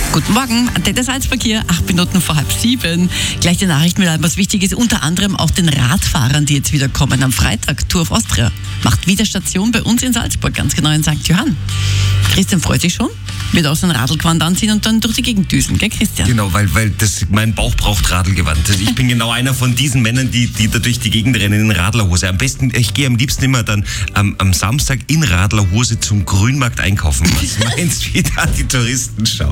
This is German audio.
Guten Morgen, Antenne Salzburg hier, 8 Minuten vor 6:30. Gleich die Nachrichten mit allem, was wichtig ist, unter anderem auch den Radfahrern, die jetzt wieder kommen. Am Freitag, Tour of Austria, macht wieder Station bei uns in Salzburg, ganz genau in St. Johann. Christian freut sich schon, wird auch so ein Radlgewand anziehen und dann durch die Gegend düsen, gell Christian? Genau, weil mein Bauch braucht Radlgewand. Ich bin genau einer von diesen Männern, die da durch die Gegend rennen in Radlerhose. Am besten, ich gehe am liebsten immer dann am Samstag in Radlerhose zum Grünmarkt einkaufen. Was meinst du, wie da die Touristen schauen?